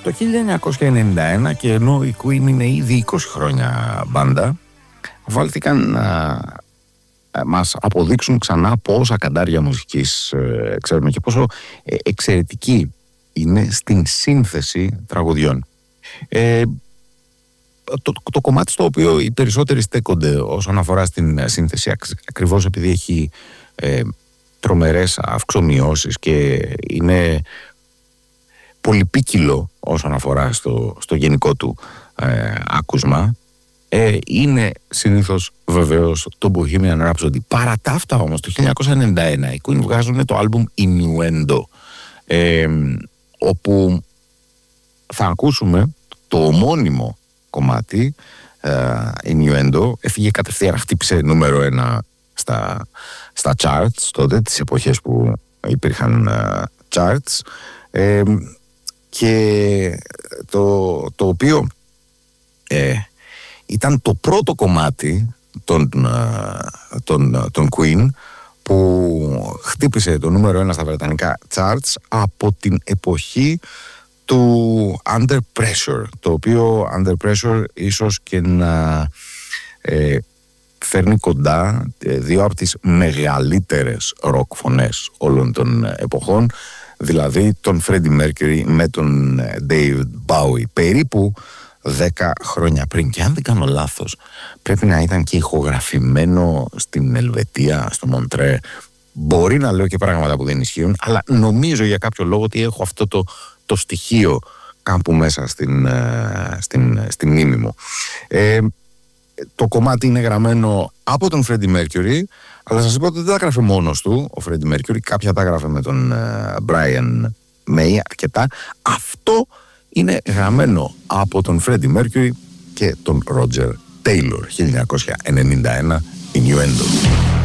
Το 1991, και ενώ η Queen είναι ήδη 20 χρόνια μπάντα, βάλθηκαν να μας αποδείξουν ξανά πόσα καντάρια μουσικής ξέρουμε και πόσο εξαιρετική είναι στην σύνθεση τραγουδιών. Το κομμάτι στο οποίο οι περισσότεροι στέκονται όσον αφορά στην σύνθεση, ακριβώς επειδή έχει τρομερές αυξομοιώσεις και είναι πολυπίκυλο όσον αφορά στο γενικό του άκουσμα, είναι συνήθως βεβαίως το Bohemian Rhapsody. Παρά τα αυτά όμως, το 1991 οι Queen βγάζουν το άλμπουμ Innuendo, όπου θα ακούσουμε το ομώνυμο κομμάτι Innuendo. Έφυγε κατευθείαν, χτύπησε νούμερο 1 στα charts τότε, τις εποχές που υπήρχαν charts, και το οποίο ήταν το πρώτο κομμάτι των Queen που χτύπησε το νούμερο 1 στα βρετανικά charts από την εποχή του Under Pressure, το οποίο Under Pressure ίσως και να φέρνει κοντά δύο από τις μεγαλύτερες ροκ φωνές όλων των εποχών, δηλαδή τον Freddie Mercury με τον David Bowie, περίπου 10 χρόνια πριν. Και αν δεν κάνω λάθος, πρέπει να ήταν και ηχογραφημένο στην Ελβετία, στο Μοντρέ. Μπορεί να λέω και πράγματα που δεν ισχύουν, αλλά νομίζω για κάποιο λόγο ότι έχω αυτό το στοιχείο κάπου μέσα στην μνήμη μου. Το κομμάτι είναι γραμμένο από τον Freddie Mercury, αλλά σας είπα ότι δεν τα έγραφε μόνος του ο Freddie Mercury, κάποια τα έγραφε με τον Brian May, αρκετά. Αυτό είναι γραμμένο από τον Freddie Mercury και τον Roger Taylor, 1991, Innuendo.